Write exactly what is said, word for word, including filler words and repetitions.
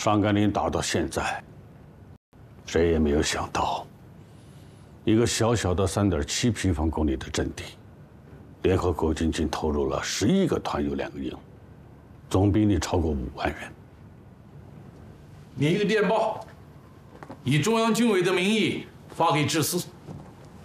上甘岭打到现在，谁也没有想到，一个小小的三点七平方公里的阵地，联合国军竟投入了十一个团有两个营，总兵力超过五万人。 你一个电报，以中央军委的名义发给智司。